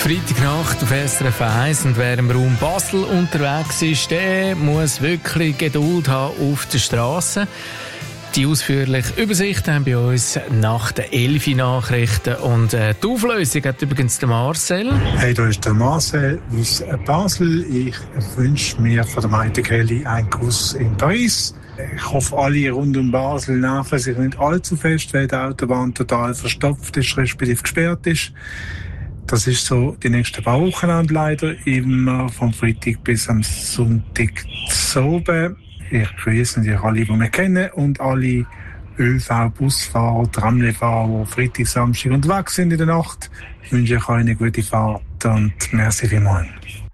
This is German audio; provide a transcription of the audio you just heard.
Freitagnacht auf SRF 1 und wer im Raum Basel unterwegs ist, der muss wirklich Geduld haben auf der Straße. Die ausführliche Übersicht haben bei uns nach den 11 Nachrichten und die Auflösung hat übrigens der Marcel. Hey, da ist der Marcel aus Basel. Ich wünsche mir von der Maite Kelly einen Kuss in Paris. Ich hoffe, alle rund um Basel nerven sich nicht allzu fest, weil die Autobahn total verstopft ist, respektive gesperrt ist. Das ist so die nächsten paar Wochen an, leider immer vom Freitag bis am Sonntag zu oben. Ich grüße natürlich alle, die wir kennen und alle ÖV, Busfahrer, Tramfahrer, die Freitag, Samstag unterwegs sind in der Nacht. Ich wünsche euch eine gute Fahrt und merci vielmals.